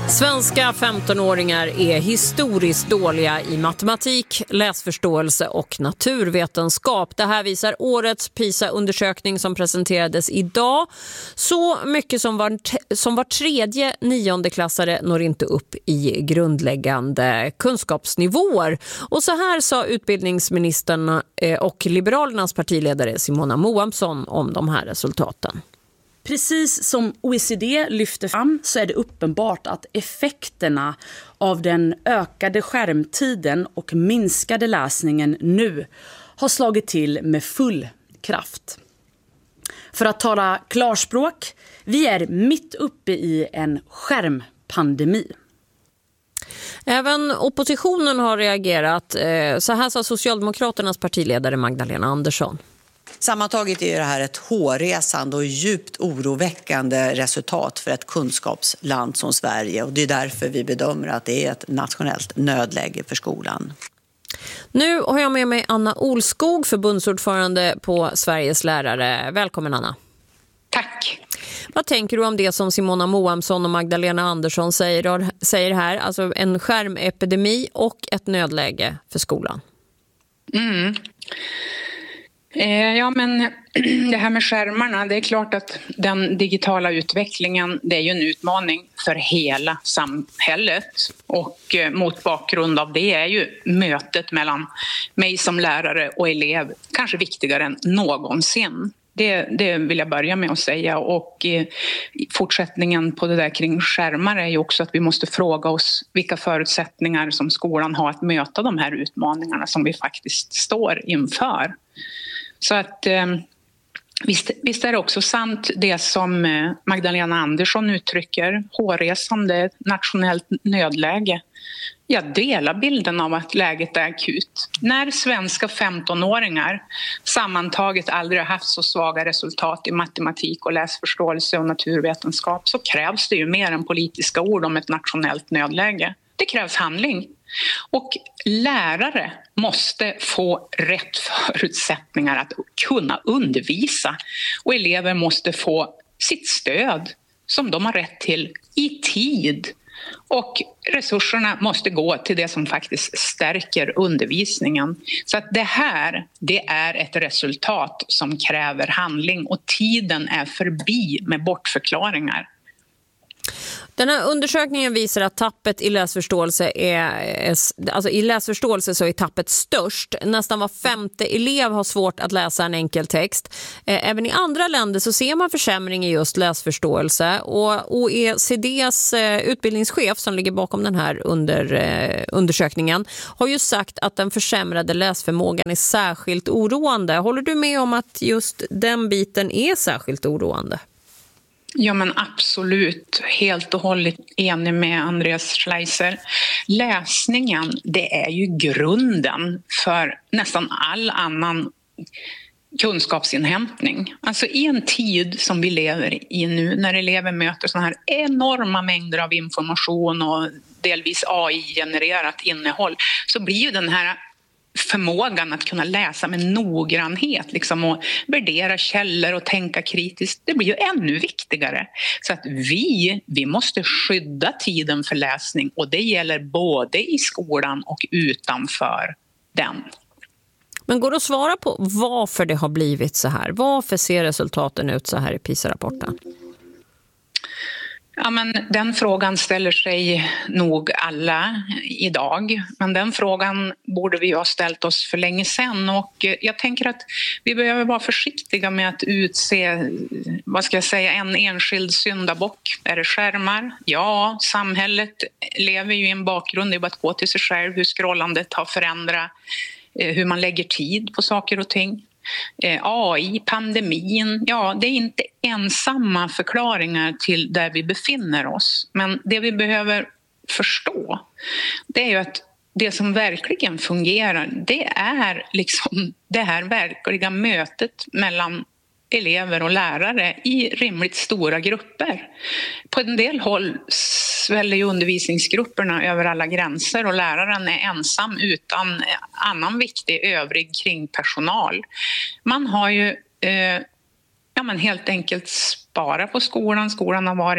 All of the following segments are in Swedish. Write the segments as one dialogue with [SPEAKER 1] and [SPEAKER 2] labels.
[SPEAKER 1] Svenska 15-åringar är historiskt dåliga i matematik, läsförståelse och naturvetenskap. Det här visar årets PISA-undersökning som presenterades idag. Så mycket som var tredje niondeklassare når inte upp i grundläggande kunskapsnivåer. Och så här sa utbildningsministern och Liberalernas partiledare Simona Moamsson om de här resultaten.
[SPEAKER 2] Precis som OECD lyfter fram så är det uppenbart att effekterna av den ökade skärmtiden och minskade läsningen nu har slagit till med full kraft. För att tala klarspråk, vi är mitt uppe i en skärmpandemi.
[SPEAKER 1] Även oppositionen har reagerat. Så här sa Socialdemokraternas partiledare Magdalena Andersson.
[SPEAKER 3] Sammantaget är det här ett hårresande och djupt oroväckande resultat för ett kunskapsland som Sverige. Och det är därför vi bedömer att det är ett nationellt nödläge för skolan.
[SPEAKER 1] Nu har jag med mig Anna Olskog, förbundsordförande på Sveriges lärare. Välkommen Anna.
[SPEAKER 4] Tack.
[SPEAKER 1] Vad tänker du om det som Simona Moamsson och Magdalena Andersson säger här? Alltså en skärmepidemi och ett nödläge för skolan.
[SPEAKER 4] Ja, men det här med skärmarna, det är klart att den digitala utvecklingen, det är ju en utmaning för hela samhället. Och mot bakgrund av det är ju mötet mellan mig som lärare och elev kanske viktigare än någonsin. Det vill jag börja med att säga. Och fortsättningen på det där kring skärmar är ju också att vi måste fråga oss vilka förutsättningar som skolan har att möta de här utmaningarna som vi faktiskt står inför. Så att visst är det också sant det som Magdalena Andersson uttrycker, hårresande, nationellt nödläge. Jag delar bilden av att läget är akut. När svenska 15-åringar sammantaget aldrig har haft så svaga resultat i matematik och läsförståelse och naturvetenskap så krävs det ju mer än politiska ord om ett nationellt nödläge. Det krävs handling. Och lärare måste få rätt förutsättningar att kunna undervisa. Och elever måste få sitt stöd som de har rätt till i tid. Och resurserna måste gå till det som faktiskt stärker undervisningen. Så att det är ett resultat som kräver handling och tiden är förbi med bortförklaringar.
[SPEAKER 1] Den här undersökningen visar att tappet i läsförståelse så är tappet störst. Nästan var femte elev har svårt att läsa en enkel text. Även i andra länder så ser man försämring i just läsförståelse. Och OECDs utbildningschef som ligger bakom den här undersökningen har ju sagt att den försämrade läsförmågan är särskilt oroande. Håller du med om att just den biten är särskilt oroande?
[SPEAKER 4] Ja, men absolut. Helt och hållet enig med Andreas Schleiser. Läsningen, det är ju grunden för nästan all annan kunskapsinhämtning. Alltså i en tid som vi lever i nu när elever möter såna här enorma mängder av information och delvis AI-genererat innehåll så blir ju den här förmågan att kunna läsa med noggrannhet liksom, och värdera källor och tänka kritiskt, det blir ju ännu viktigare. Så att vi måste skydda tiden för läsning och det gäller både i skolan och utanför den.
[SPEAKER 1] Men går det att svara på varför det har blivit så här? Varför ser resultaten ut så här i PISA-rapporten?
[SPEAKER 4] Ja, men den frågan ställer sig nog alla idag. Men den frågan borde vi ha ställt oss för länge sedan. Och jag tänker att vi behöver vara försiktiga med att utse, en enskild syndabock. Är det skärmar? Ja, samhället lever ju i en bakgrund. Det är bara att gå till sig själv hur scrollandet har förändrat. Hur man lägger tid på saker och ting. AI, pandemin, ja det är inte ensamma förklaringar till där vi befinner oss. Men det vi behöver förstå det är ju att det som verkligen fungerar det är liksom det här verkliga mötet mellan elever och lärare i rimligt stora grupper. På en del håll sväller ju undervisningsgrupperna över alla gränser och läraren är ensam utan annan viktig övrig kringpersonal. Man har ju helt enkelt sparat på skolan. Skolan har varit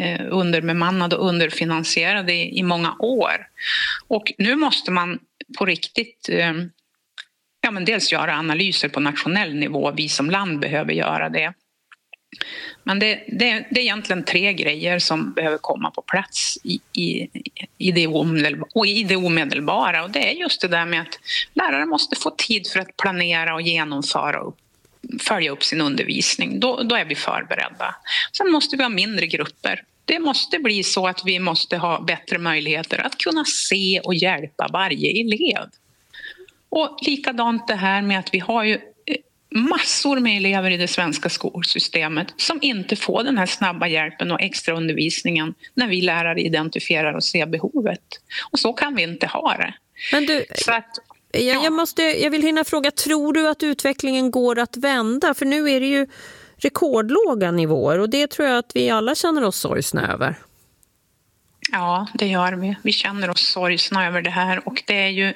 [SPEAKER 4] underbemannade och underfinansierade i många år. Och nu måste man på riktigt dels göra analyser på nationell nivå. Vi som land behöver göra det. Men det är egentligen 3 grejer som behöver komma på plats i det omedelbara. Och det är just det där med att lärare måste få tid för att planera och genomföra och följa upp sin undervisning. Då är vi förberedda. Sen måste vi ha mindre grupper. Det måste bli så att vi måste ha bättre möjligheter att kunna se och hjälpa varje elev. Och likadant det här med att vi har ju massor med elever i det svenska skolsystemet som inte får den här snabba hjälpen och extra undervisningen när vi lärare identifierar och ser behovet. Och så kan vi inte ha det.
[SPEAKER 1] Men du,
[SPEAKER 4] så att,
[SPEAKER 1] jag vill hinna fråga, tror du att utvecklingen går att vända? För nu är det ju rekordlåga nivåer och det tror jag att vi alla känner oss sorgsna över.
[SPEAKER 4] Ja, det gör vi. Vi känner oss sorgsna över det här och det är ju...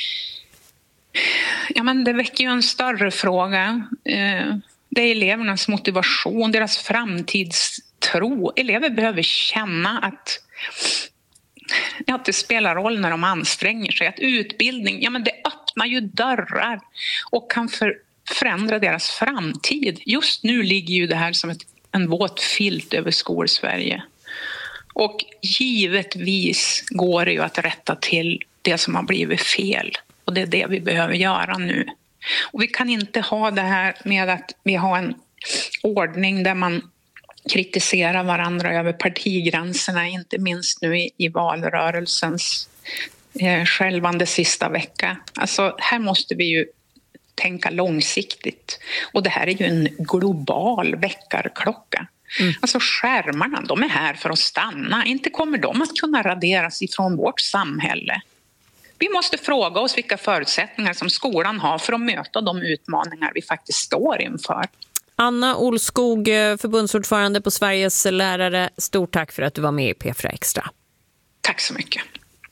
[SPEAKER 4] det väcker ju en större fråga. Det är elevernas motivation, deras framtidstro. Elever behöver känna att det spelar roll när de anstränger sig. Att utbildning, det öppnar ju dörrar och kan förändra deras framtid. Just nu ligger ju det här som en våt filt över Skolsverige. Och givetvis går det ju att rätta till det som har blivit fel. Och det är det vi behöver göra nu. Och vi kan inte ha det här med att vi har en ordning där man kritiserar varandra över partigränserna, inte minst nu i valrörelsens skälvande sista vecka. Alltså här måste vi ju tänka långsiktigt. Och det här är ju en global väckarklocka. Alltså skärmarna, de är här för att stanna. Inte kommer de att kunna raderas ifrån vårt samhälle. Vi måste fråga oss vilka förutsättningar som skolan har för att möta de utmaningar vi faktiskt står inför.
[SPEAKER 1] Anna Olskog, förbundsordförande på Sveriges lärare. Stort tack för att du var med i P4 Extra.
[SPEAKER 4] Tack så mycket.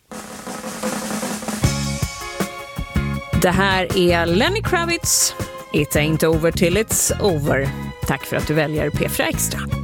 [SPEAKER 1] Det här är Lenny Kravitz. It ain't over till it's over. Tack för att du väljer P4 Extra.